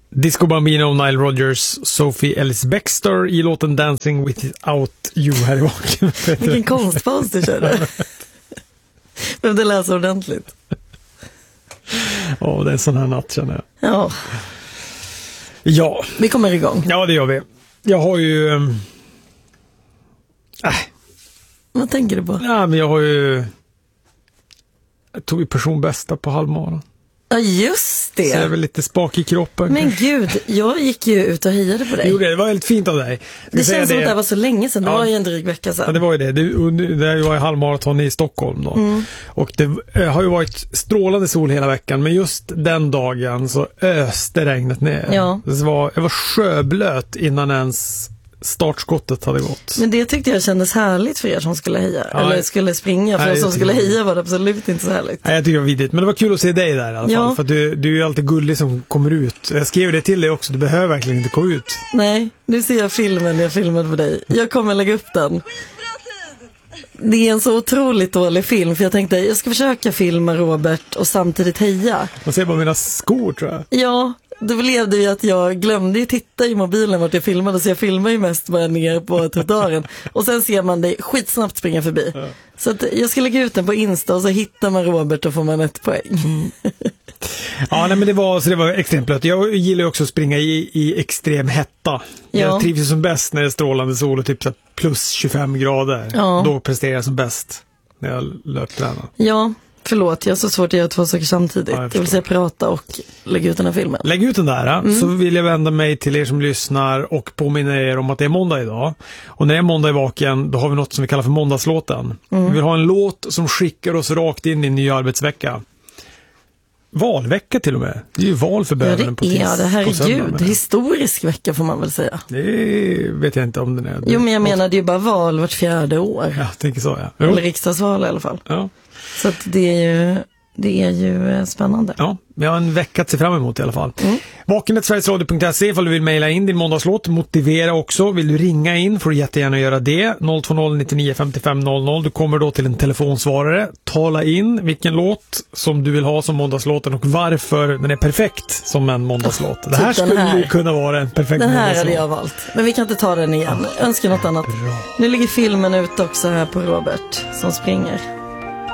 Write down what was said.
Disco Bambino, Nile Rodgers, Sophie Ellis-Bextor i låten Dancing Without You här i baken. Vilken konstpaus du körde. Behövde läsa ordentligt. Det är en sån här natt, känner jag. Ja. Ja. Vi kommer igång. Ja, det gör vi. Jag har ju... Vad tänker du på? Ja, men jag tog ju personbästa på halvmaran. Ja, just det. Så jag är väl lite spak i kroppen. Men gud, jag gick ju ut och hejade på dig. Jo, det var helt fint av dig. Det känns som att det var så länge sedan. Det var ju en dryg vecka sedan. Ja, det var ju det. Det var ju halvmaraton i Stockholm då. Och det har ju varit strålande sol hela veckan. Men just den dagen så öste regnet ner. Ja. Jag var sjöblöt innan ens startskottet hade gått. Men det tyckte jag kändes härligt för er som skulle heja. Ja, eller skulle springa. För de som skulle heja var det absolut inte så härligt. Nej, jag tycker det var vidrigt. Men det var kul att se dig där i alla fall. För att du är ju alltid gullig som kommer ut. Jag skrev det till dig också. Du behöver verkligen inte gå ut. Nej, nu ser jag filmen. Jag filmade på dig. Jag kommer lägga upp den. Det är en så otroligt dålig film. För jag tänkte, jag ska försöka filma Robert och samtidigt heja. Man ser bara mina skor, tror jag. Ja, då blev det ju att jag glömde titta i mobilen vart jag filmade. Så jag filmar ju mest bara ner på trottoaren. Och sen ser man dig skitsnabbt springa förbi. Ja. Så att jag ska lägga ut den på Insta och så hittar man Robert och får man 1 poäng. Ja, nej, men det var extremt blött. Jag gillar ju också att springa i extrem hetta. Ja. Jag trivs ju som bäst när det är strålande sol och typ så plus 25 grader. Ja. Då presterar jag som bäst när jag löptränar. Ja, förlåt. Jag har så svårt att göra 2 saker samtidigt. Ja, jag vill säga prata och lägga ut den här filmen. Lägg ut den där. Så vill jag vända mig till er som lyssnar och påminna er om att det är måndag idag. Och när det är måndag i vaken, då har vi något som vi kallar för måndagslåten. Vi vill ha en låt som skickar oss rakt in i en ny arbetsvecka. Valvecka till och med. Det är ju val för bövelen på tisdag. Ja, det här är gud. Historisk vecka får man väl säga. Det vet jag inte om den är. Jo, men jag menar det är ju bara val vart 4:e år. Ja, jag tänker så, ja. Eller riksdagsval i alla fall. Ja. Så att det är ju spännande. Ja, vi har en vecka att se fram emot i alla fall. Vaken@sverigesradio.se ifall du vill mejla in din måndagslåt. Motivera också. Vill du ringa in får du jättegärna göra det. 020 99 55 00. Du kommer då till en telefonsvarare. Tala in vilken låt som du vill ha som måndagslåten och varför den är perfekt som en måndagslåt. Det här skulle ju kunna vara en perfekt måndagslåt. Den här måndagslåt. hade jag valt. Men vi kan inte ta den igen. Önskar något annat. Bra. Nu ligger filmen ute också här på Robert som springer.